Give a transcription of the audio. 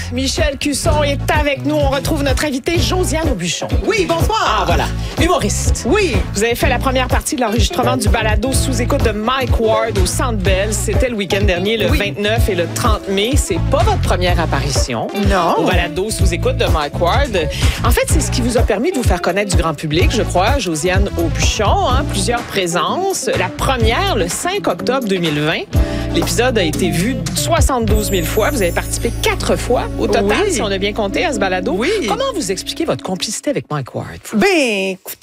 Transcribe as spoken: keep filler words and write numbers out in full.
Michel Cusson est avec nous. On retrouve notre invitée Josiane Aubuchon. Oui, bonsoir. Ah, voilà. Humoriste. Oui. Vous avez fait la première partie de l'enregistrement du balado sous-écoute de Mike Ward au Centre Bell. C'était le week-end dernier, le Oui. vingt-neuf et le trente mai. C'est pas votre première apparition. Non. Au balado sous-écoute de Mike Ward. En fait, c'est ce qui vous a permis de vous faire connaître du grand public, je crois, Josiane Aubuchon. Hein, plusieurs présences. La première, le cinq octobre deux mille vingt. L'épisode a été vu soixante-douze mille fois. Vous avez participé quatre fois au total, Oui. si on a bien compté, à ce balado. Oui. Comment vous expliquez votre complicité avec Mike Ward? Ben, écoutez,